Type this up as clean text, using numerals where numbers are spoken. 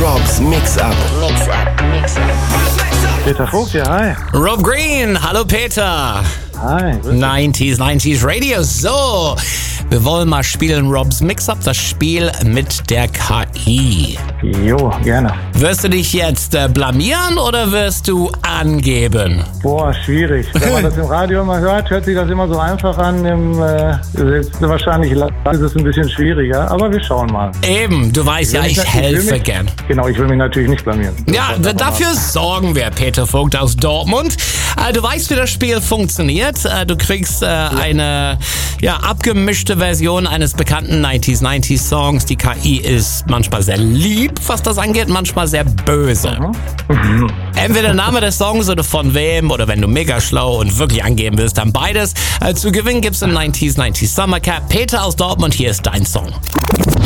Rob's Mix-Up. Peter Vogt, ja, hi. Rob Green, hallo Peter. Hi. 90s Radio. So, wir wollen mal spielen Rob's Mix-Up, das Spiel mit der KI. Jo, gerne. Wirst du dich jetzt blamieren oder wirst du angeben? Boah, schwierig. Wenn man das im Radio immer hört, hört sich das immer so einfach an. Wahrscheinlich ist es ein bisschen schwieriger, aber wir schauen mal. Eben, du weißt ja, ich helfe gern. Genau, ich will mich natürlich nicht blamieren. Ja, dafür sorgen wir, Peter Vogt aus Dortmund. Du weißt, wie das Spiel funktioniert. Du kriegst eine abgemischte Version eines bekannten 90s Songs. Die KI ist manchmal sehr lieb, was das angeht, manchmal sehr böse. Entweder der Name des Songs oder von wem, oder wenn du mega schlau und wirklich angeben willst, dann beides. Zu gewinnen gibt's im 90s Summer Cap. Peter aus Dortmund, hier ist dein Song.